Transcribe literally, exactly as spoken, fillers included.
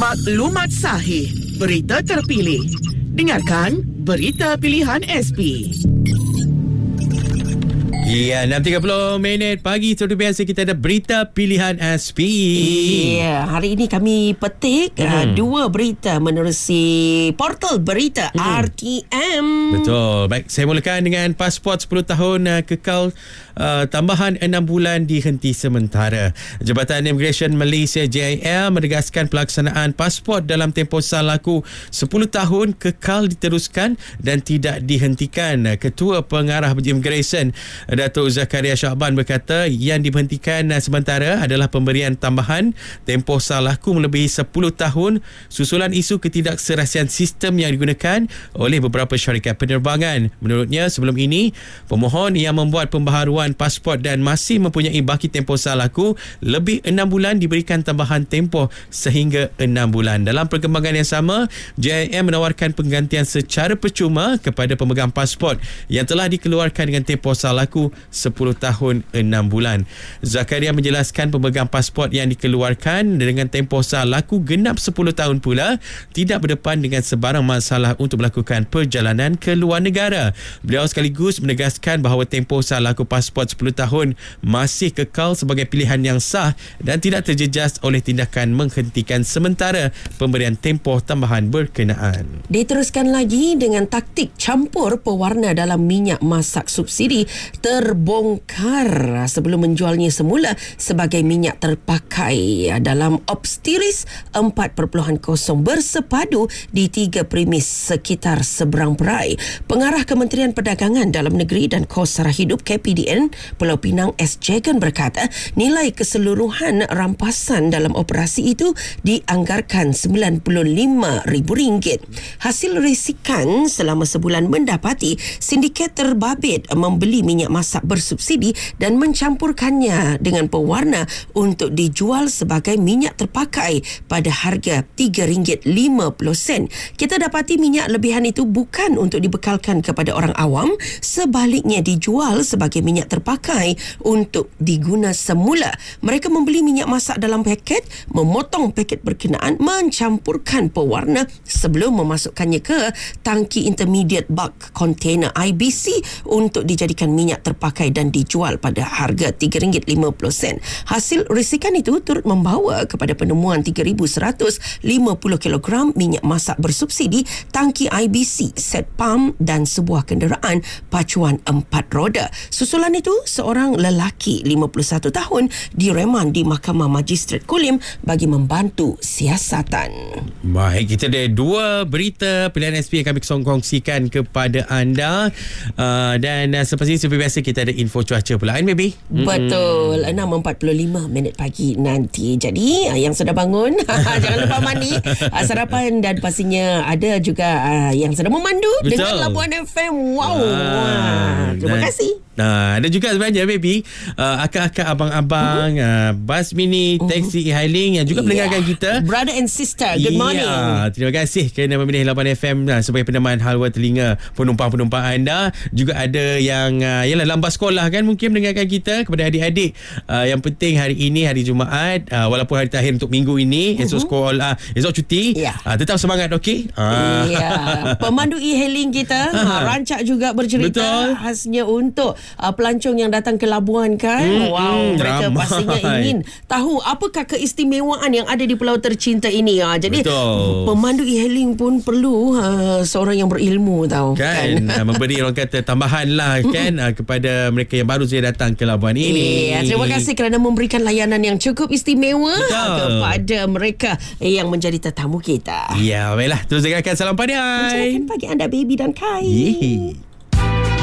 Maklumat sahih, berita terpilih. Dengarkan Berita Pilihan S P. Ya, enam tiga puluh minit pagi seperti biasa kita ada Berita Pilihan S P. Ya, hari ini kami petik hmm. uh, dua berita menerusi portal berita hmm. R T M. Betul. Baik, saya mulakan dengan pasport sepuluh tahun uh, kekal uh, tambahan enam bulan dihenti sementara. Jabatan Immigration Malaysia J I M menegaskan pelaksanaan pasport dalam tempoh laku sepuluh tahun kekal diteruskan dan tidak dihentikan. Ketua Pengarah Immigration Datuk Zakaria Syahban berkata yang diberhentikan sementara adalah pemberian tambahan tempoh laku melebihi sepuluh tahun susulan isu ketidakserasian sistem yang digunakan oleh beberapa syarikat penerbangan. Menurutnya, sebelum ini pemohon yang membuat pembaharuan pasport dan masih mempunyai baki tempoh laku lebih enam bulan diberikan tambahan tempoh sehingga enam bulan. Dalam perkembangan yang sama, J I M menawarkan penggantian secara percuma kepada pemegang pasport yang telah dikeluarkan dengan tempoh laku sepuluh tahun enam bulan. Zakaria menjelaskan pemegang pasport yang dikeluarkan dengan tempoh laku genap sepuluh tahun pula tidak berdepan dengan sebarang masalah untuk melakukan perjalanan ke luar negara. Beliau sekaligus menegaskan bahawa tempoh laku pasport sepuluh tahun masih kekal sebagai pilihan yang sah dan tidak terjejas oleh tindakan menghentikan sementara pemberian tempoh tambahan berkenaan. Diteruskan lagi dengan taktik campur pewarna dalam minyak masak subsidi terbongkar sebelum menjualnya semula sebagai minyak terpakai dalam Obstiris empat titik kosong bersepadu di tiga premis sekitar seberang perai. Pengarah Kementerian Perdagangan Dalam Negeri dan Kos Sara Hidup K P D N Pulau Pinang S. Jagan berkata nilai keseluruhan rampasan dalam operasi itu dianggarkan sembilan puluh lima ribu ringgit. Hasil risikan selama sebulan mendapati sindiket terbabit membeli minyak masak bersubsidi dan mencampurkannya dengan pewarna untuk dijual sebagai minyak terpakai pada harga tiga ringgit lima puluh sen. Kita dapati minyak lebihan itu bukan untuk dibekalkan kepada orang awam, sebaliknya dijual sebagai minyak terpakai untuk diguna semula. Mereka membeli minyak masak dalam paket, memotong paket berkenaan, mencampurkan pewarna sebelum memasukkannya ke tangki intermediate bulk container I B C untuk dijadikan minyak terpakai dan dijual pada harga tiga ringgit lima puluh sen. Hasil risikan itu turut membawa kepada penemuan tiga ribu seratus lima puluh kilogram minyak masak bersubsidi, tangki I B C, set pam dan sebuah kenderaan pacuan empat roda. Susulan itu, seorang lelaki lima puluh satu tahun direman di Mahkamah Magistrat Kulim bagi membantu siasatan. Baik, kita ada dua berita pilihan S P yang kami kongsikan kepada anda uh, dan uh, seperti seperti biasa kita ada info cuaca pula kan baby? Betul, mm-hmm. enam empat puluh lima minit pagi nanti. Jadi yang sudah bangun jangan lupa mandi, sarapan dan pastinya ada juga uh, yang sedang memandu. Betul. Dengan Labuan F M. Wow. Ah, terima dan, kasih. Nah, ada juga sebenarnya baby uh, akak-akak abang-abang uh-huh. uh, bas mini, taxi, uh-huh. e-hailing yang juga yeah. mendengarkan kita. Brother and sister, good yeah. morning. Terima kasih kerana memilih Labuan F M uh, sebagai peneman halwa telinga penumpang-penumpang anda. Juga ada yang uh, yalah lambat sekolah kan mungkin mendengarkan kita. Kepada adik-adik uh, yang penting hari ini hari Jumaat uh, walaupun hari terakhir untuk minggu ini, uh-huh. esok sekolah, esok cuti, yeah. uh, tetap semangat, okey? Uh. Yeah. Pemandu e-hailing kita uh-huh. rancak juga bercerita. Betul. Khasnya untuk uh, pelancong yang datang ke Labuan kan. Hmm, wow, mereka ramai. Pastinya ingin tahu apakah keistimewaan yang ada di pulau tercinta ini. Uh, jadi betul. Pemandu e-hailing pun perlu uh, seorang yang berilmu tahu kan, kan? Memberi orang kata tambahan lah kan uh, kepada mereka yang baru saja datang ke Labuan ini. Yeah, terima kasih kerana memberikan layanan yang cukup istimewa betul. Kepada mereka yang menjadi tetamu kita. Ya, baiklah, terus dengarkan Salam Pandai. Mencerahkan pagi anda baby dan Kai. Yeah.